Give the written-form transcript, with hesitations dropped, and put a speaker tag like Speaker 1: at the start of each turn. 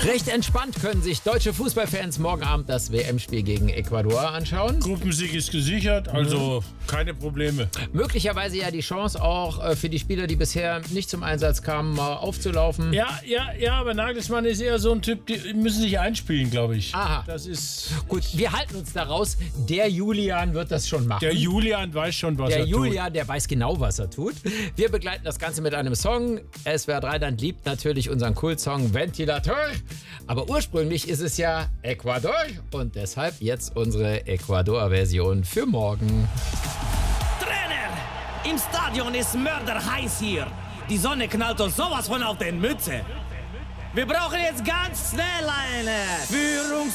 Speaker 1: Recht entspannt können sich deutsche Fußballfans morgen Abend das WM-Spiel gegen Ecuador anschauen.
Speaker 2: Gruppensieg ist gesichert, also keine Probleme.
Speaker 1: Möglicherweise ja die Chance auch für die Spieler, die bisher nicht zum Einsatz kamen, mal aufzulaufen.
Speaker 2: Ja, aber Nagelsmann ist eher so ein Typ, die müssen sich einspielen, glaube ich.
Speaker 1: Aha.
Speaker 2: Das ist...
Speaker 1: Gut, wir halten uns daraus. Der Julian wird das schon machen.
Speaker 2: Der Julian weiß schon, was er tut.
Speaker 1: Der Julian, der weiß genau, was er tut. Wir begleiten das Ganze mit einem Song. SWR 3 dann liebt natürlich unseren Kultsong Ventilator. Aber ursprünglich ist es ja Ecuador und deshalb jetzt unsere Ecuador-Version für morgen.
Speaker 3: Trainer, im Stadion ist mörderheiß hier. Die Sonne knallt uns sowas von auf den Mütze. Wir brauchen jetzt ganz schnell eine Führung.